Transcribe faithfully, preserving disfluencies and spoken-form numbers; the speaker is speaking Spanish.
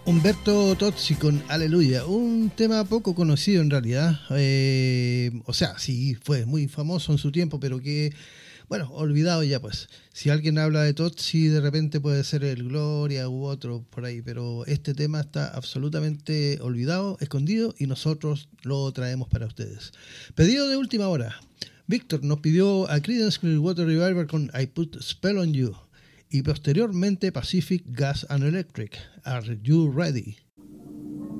Humberto Tozzi con Aleluya, un tema poco conocido en realidad, eh, o sea, sí, fue muy famoso en su tiempo, pero que, bueno, olvidado ya pues. Si alguien habla de Tozzi, de repente puede ser el Gloria u otro por ahí, pero este tema está absolutamente olvidado, escondido, y nosotros lo traemos para ustedes. Pedido de última hora. Víctor nos pidió a Creedence Clearwater Revival con I Put Spell on You, y posteriormente Pacific Gas and Electric, Are You Ready?